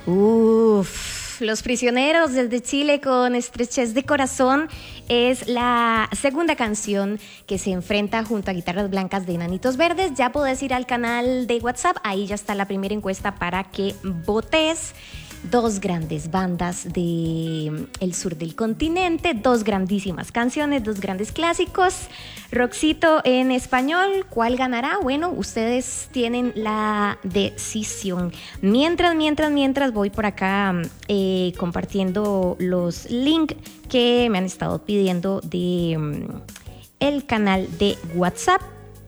Los Prisioneros desde Chile con Estrechez de Corazón es la segunda canción que se enfrenta junto a Guitarras Blancas de Enanitos Verdes. Ya puedes ir al canal de WhatsApp, ahí ya está la primera encuesta para que votes. Dos grandes bandas del sur del continente, dos grandísimas canciones, dos grandes clásicos. Rockcito en español, ¿cuál ganará? Bueno, ustedes tienen la decisión. Mientras voy por acá compartiendo los links que me han estado pidiendo de el canal de WhatsApp.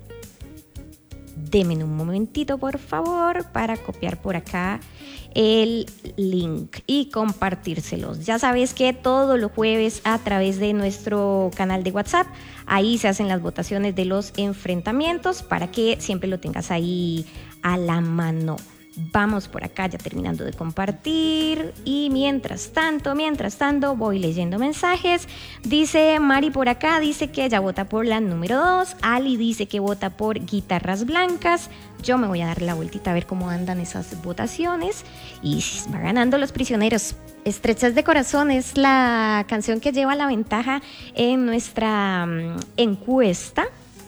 Denme un momentito, por favor, para copiar por acá el link y compartírselos. Ya sabes que todos los jueves a través de nuestro canal de WhatsApp, ahí se hacen las votaciones de los enfrentamientos para que siempre lo tengas ahí a la mano. Vamos por acá ya terminando de compartir y mientras tanto voy leyendo mensajes. Dice Mari por acá, dice que ella vota por la número 2. Ali dice que vota por Guitarras Blancas. Yo me voy a dar la vueltita a ver cómo andan esas votaciones y va ganando Los Prisioneros. Estrechas de Corazón es la canción que lleva la ventaja en nuestra encuesta.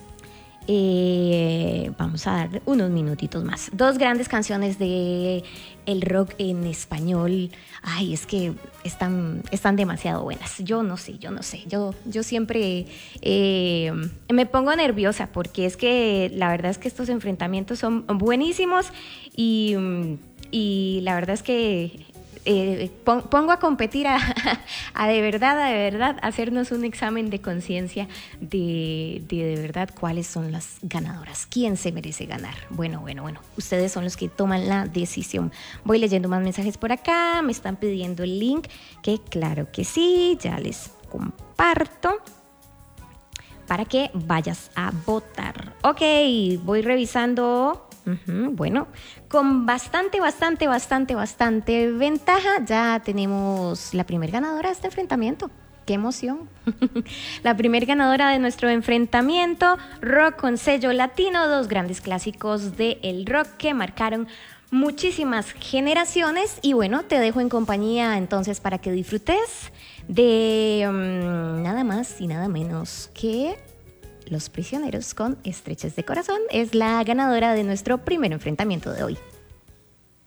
Vamos a dar unos minutitos más. Dos grandes canciones de el rock en español. Ay, es que están demasiado buenas. Yo no sé. Yo siempre me pongo nerviosa porque es que la verdad es que estos enfrentamientos son buenísimos y la verdad es que pongo a competir a de verdad hacernos un examen de conciencia de verdad cuáles son las ganadoras, quién se merece ganar. Bueno, ustedes son los que toman la decisión. Voy leyendo más mensajes por acá, me están pidiendo el link, que claro que sí, ya les comparto para que vayas a votar. Ok, voy revisando. Bueno, con bastante ventaja ya tenemos la primer ganadora de este enfrentamiento. ¡Qué emoción! La primer ganadora de nuestro enfrentamiento, rock con sello latino, dos grandes clásicos del rock que marcaron muchísimas generaciones. Y bueno, te dejo en compañía entonces para que disfrutes de nada más y nada menos que Los Prisioneros con Estrechez de Corazón. Es la ganadora de nuestro primer enfrentamiento de hoy.